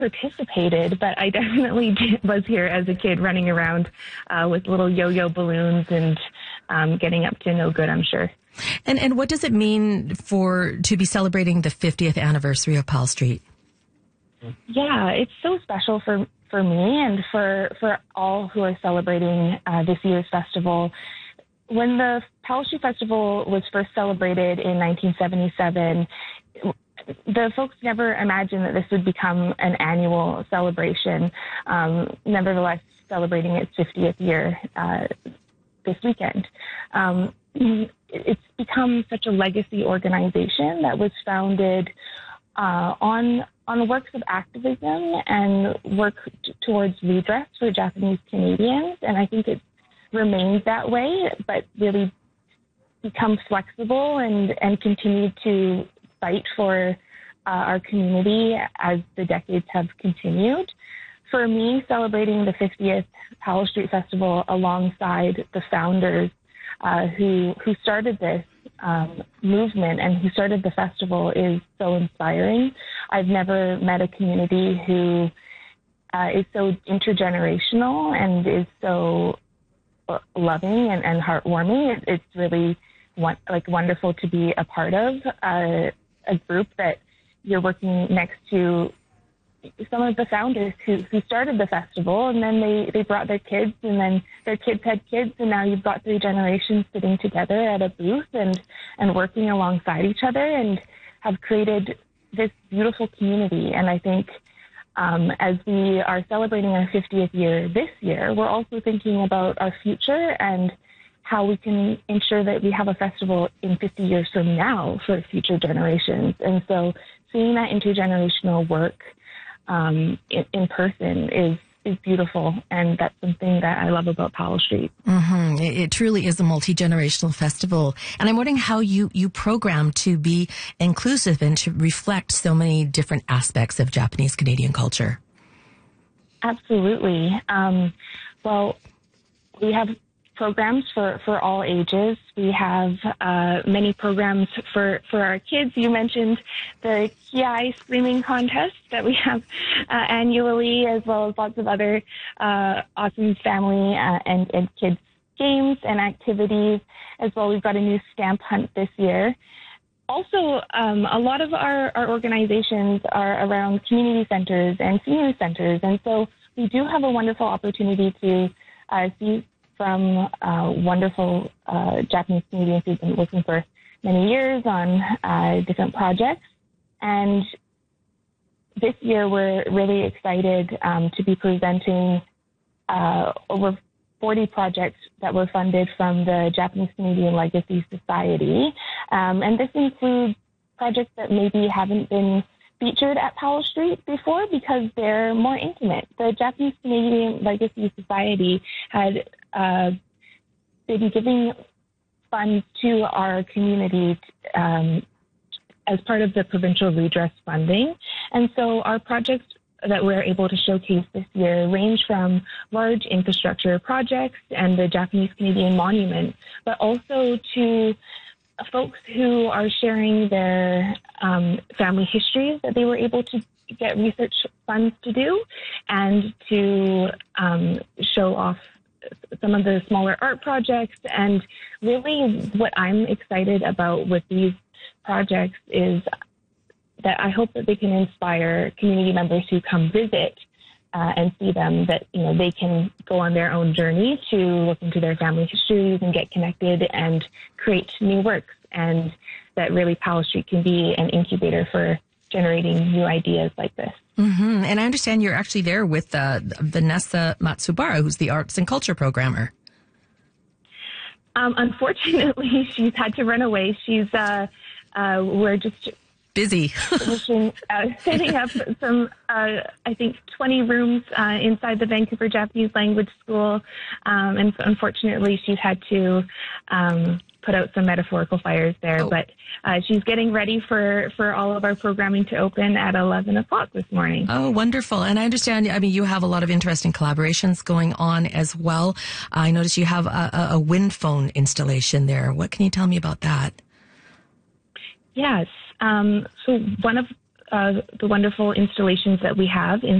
participated, but I definitely was here as a kid running around with little yo-yo balloons and getting up to no good, I'm sure. And what does it mean to be celebrating the 50th anniversary of Powell Street? Yeah, it's so special for me and for all who are celebrating this year's festival. When the Powell Street Festival was first celebrated in 1977, the folks never imagined that this would become an annual celebration. Nevertheless, celebrating its 50th year this weekend. It's become such a legacy organization that was founded on works of activism and work towards redress for Japanese Canadians, and I think it remains that way, but really become flexible and continue to fight for our community as the decades have continued. For me, celebrating the 50th Powell Street Festival alongside the founders who started this movement and who started the festival is so inspiring. I've never met a community who is so intergenerational and is so loving and heartwarming. It's really wonderful to be a part of a group that you're working next to some of the founders who started the festival, and then they brought their kids, and then their kids had kids, and now you've got 3 generations sitting together at a booth and working alongside each other and have created this beautiful community. And I think as we are celebrating our 50th year this year, we're also thinking about our future and how we can ensure that we have a festival in 50 years from now for future generations. And so seeing that intergenerational work in person is beautiful, and that's something that I love about Powell Street. Mm-hmm. It truly is a multi-generational festival, and I'm wondering how you program to be inclusive and to reflect so many different aspects of Japanese Canadian culture. Absolutely. Well, we have programs for all ages. We have many programs for our kids. You mentioned the Kiai screaming contest that we have annually, as well as lots of other awesome family and kids games and activities as well. We've got a new stamp hunt this year. Also, a lot of our organizations are around community centers and senior centers, and so we do have a wonderful opportunity to see from wonderful Japanese Canadians who've been working for many years on different projects. And this year we're really excited to be presenting over 40 projects that were funded from the Japanese Canadian Legacy Society. And this includes projects that maybe haven't been featured at Powell Street before because they're more intimate. The Japanese Canadian Legacy Society had been giving funds to our community as part of the provincial redress funding. And so our projects that we're able to showcase this year range from large infrastructure projects and the Japanese Canadian Monument, but also to folks who are sharing their family histories that they were able to get research funds to do, and to show off some of the smaller art projects. And really what I'm excited about with these projects is that I hope that they can inspire community members who come visit and see them, that they can go on their own journey to look into their family histories and get connected and create new works, and that really Powell Street can be an incubator for generating new ideas like this. Mm-hmm. And I understand you're actually there with Vanessa Matsubara, who's the arts and culture programmer. Unfortunately, she's had to run away. We're just busy setting up some, I think, 20 rooms inside the Vancouver Japanese Language School. And so unfortunately, she's had to put out some metaphorical fires there. Oh. But she's getting ready for all of our programming to open at 11 o'clock this morning. Oh, wonderful. And I understand, you have a lot of interesting collaborations going on as well. I noticed you have a wind phone installation there. What can you tell me about that? Yes. So one of the wonderful installations that we have in